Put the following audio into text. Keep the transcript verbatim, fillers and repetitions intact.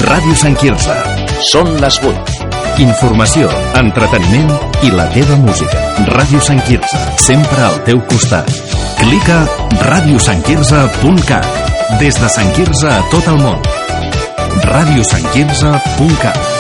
Ràdio Sant Quirze. Són les vuit. Informació, entreteniment i la teva música. Ràdio Sant Quirze, sempre al teu costat. Clica ràdio sant quirze punt cat. Des de Sant Quirze a tot el món. ràdio sant quirze punt cat.